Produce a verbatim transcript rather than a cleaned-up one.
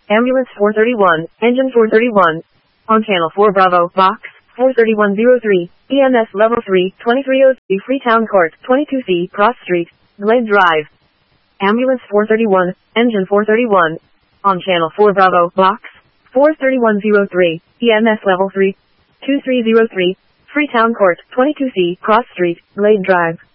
Ambulance four thirty-one, Engine four thirty-one. On Channel four Bravo, Box four thirty-one oh three, E M S Level three, twenty-three oh three Freetown Court, twenty-two C Cross Street, Glade Drive. Ambulance four thirty-one, Engine four thirty-one. On Channel four Bravo, Box four thirty-one oh three, E M S Level three, two three oh three, Freetown Court, twenty-two C Cross Street, Glade Drive.